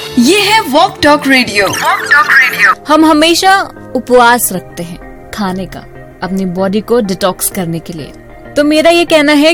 ये है walk talk radio. हम हमेशा उपवास रखते हैं खाने का, अपनी बॉडी को डिटॉक्स करने के लिए। तो मेरा ये कहना है